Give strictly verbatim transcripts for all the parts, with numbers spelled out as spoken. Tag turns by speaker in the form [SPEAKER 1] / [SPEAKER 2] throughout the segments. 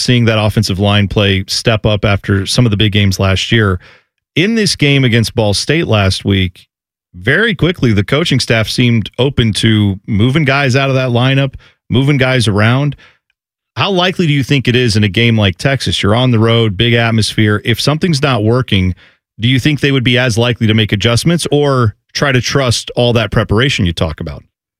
[SPEAKER 1] seeing that offensive line play step up after some of the big games last year. In this game against Ball State last week, very quickly, the coaching staff seemed open to moving guys out of that lineup, moving guys around. How likely do you think it is in a game like Texas? You're on the road, big atmosphere. If something's not working, do you think they would be as likely to make adjustments or try to trust all that preparation you talk about?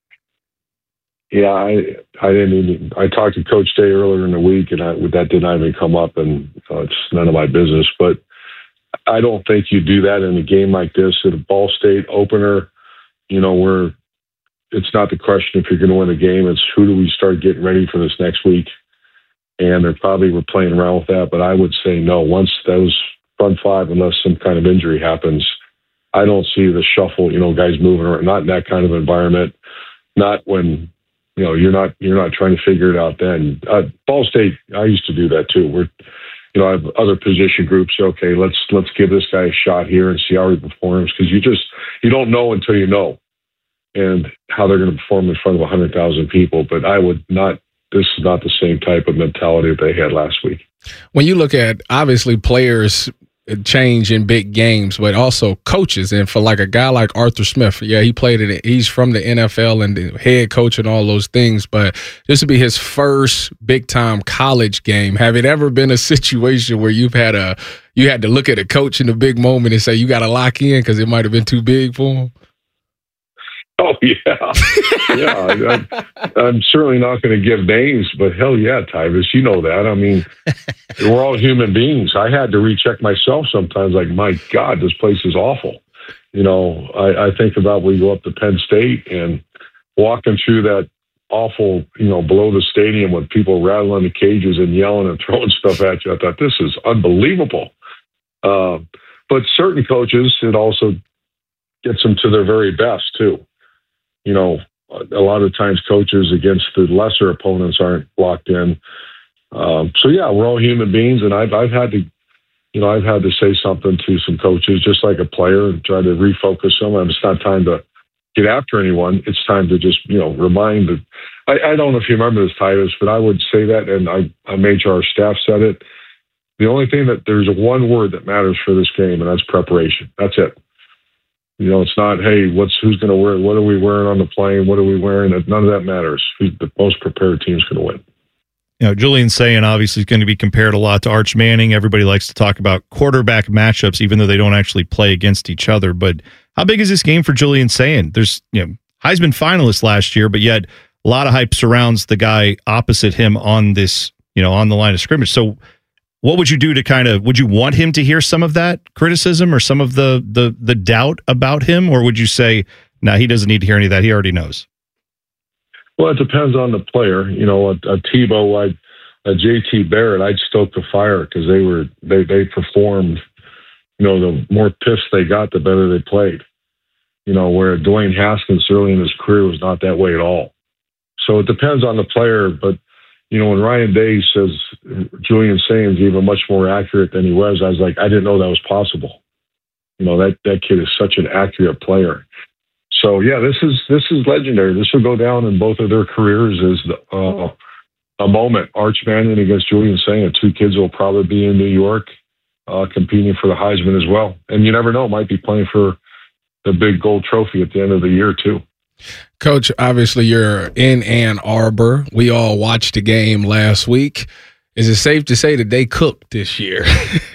[SPEAKER 2] Yeah, I I didn't even. I talked to Coach Day earlier in the week, and I, that did not even come up, and uh, it's none of my business. But I don't think you do that in a game like this at a Ball State opener. You know, where it's not the question if you're going to win a game; it's who do we start getting ready for this next week. And they're probably were playing around with that, but I would say no. Once those front five, unless some kind of injury happens, I don't see the shuffle. You know, guys moving around. Not in that kind of environment. Not when. You know, you're not you're not trying to figure it out then. Uh, Ball State, I used to do that too. We're, you know, I have other position groups. Okay, let's let's give this guy a shot here and see how he performs, because you just you don't know until you know, and how they're going to perform in front of a hundred thousand people. But I would not. This is not the same type of mentality that they had last week.
[SPEAKER 3] When you look at obviously players change in big games, but also coaches. And for like a guy like Arthur Smith, yeah, he played it. He's from the N F L and the head coach and all those things. But this would be his first big time college game. Have it ever been a situation where you've had a you had to look at a coach in a big moment and say you got to lock in because it might have been too big for him?
[SPEAKER 2] Oh yeah, yeah. I, I'm certainly not going to give names, but hell yeah, Tyvis, you know that. I mean, we're all human beings. I had to recheck myself sometimes. Like, my God, this place is awful. You know, I, I think about we go up to Penn State and walking through that awful, you know, below the stadium with people rattling the cages and yelling and throwing stuff at you. I thought, this is unbelievable. Uh, but certain coaches, it also gets them to their very best too. You know, a lot of times coaches against the lesser opponents aren't locked in. Um, so yeah, we're all human beings, and I've I've had to, you know, I've had to say something to some coaches, just like a player, and try to refocus them. And it's not time to get after anyone. It's time to just, you know, remind. The, I, I don't know if you remember this, Titus, but I would say that, and I I made sure our staff said it. The only thing that there's one word that matters for this game, and that's preparation. That's it. You know, it's not, hey, what's who's going to wear, what are we wearing on the plane? What are we wearing? None of that matters. Who's the most prepared team's going to win.
[SPEAKER 1] You know, Julian Sayin obviously is going to be compared a lot to Arch Manning. Everybody likes to talk about quarterback matchups, even though they don't actually play against each other. But how big is this game for Julian Sayin? There's, you know, Heisman finalist last year, but yet a lot of hype surrounds the guy opposite him on this, you know, on the line of scrimmage. So what would you do to kind of, would you want him to hear some of that criticism or some of the the the doubt about him? Or would you say, no, nah, he doesn't need to hear any of that. He already knows.
[SPEAKER 2] Well, it depends on the player. You know, a, a Tebow, I'd, a J T Barrett, I'd stoke the fire because they were, they, they performed, you know, the more pissed they got, the better they played. You know, where Dwayne Haskins early in his career was not that way at all. So it depends on the player, but you know, when Ryan Day says Julian Sayin's even much more accurate than he was, I was like, I didn't know that was possible. You know, that, that kid is such an accurate player. So yeah, this is this is legendary. This will go down in both of their careers as the, uh, a moment. Arch Manning against Julian Sayin. Two kids will probably be in New York uh, competing for the Heisman as well. And you never know, might be playing for the big gold trophy at the end of the year too.
[SPEAKER 3] Coach, obviously you're in Ann Arbor. We all watched the game last week. Is it safe to say that they cooked this year?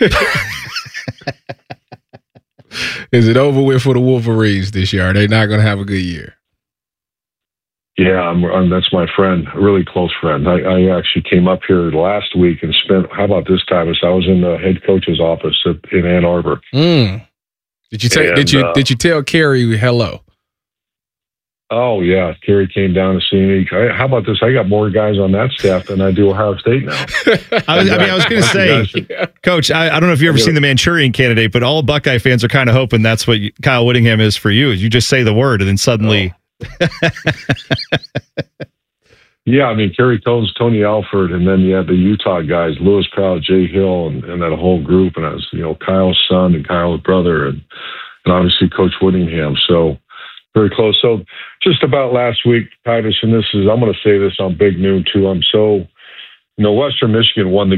[SPEAKER 3] Is it over with for the Wolverines this year? Are they not going to have a good year?
[SPEAKER 2] Yeah, I'm, I'm, that's my friend, a really close friend. I, I actually came up here last week and spent, how about this time? I was in the head coach's office at, in Ann Arbor.
[SPEAKER 3] Mm. Did you, t- and, did, you, uh, did you tell Kerry hello?
[SPEAKER 2] Oh, yeah. Kerry came down to see me. I, how about this? I got more guys on that staff than I do Ohio State now.
[SPEAKER 1] I, was, I mean, I was going to say, should, Coach, I, I don't know if you've ever seen The Manchurian Candidate, but all Buckeye fans are kind of hoping that's what you, Kyle Whittingham is for you. Is you just say the word and then suddenly. Oh.
[SPEAKER 2] Yeah, I mean, Kerry Combs, Tony Alford, and then you had the Utah guys, Lewis Powell, Jay Hill, and, and that whole group. And I was, you know, Kyle's son and Kyle's brother, and, and obviously Coach Whittingham. So very close. So just about last week, Titus, and this is, I'm going to say this on Big Noon too. I'm so, you know, Western Michigan won the